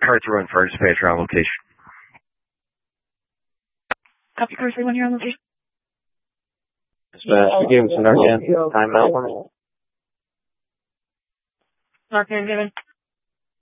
Car 3-1 for dispatch, you're on location. Copy, Car 3-1, you're on location. Dispatch, we gave him some Narcan. Timeout. Narcan given.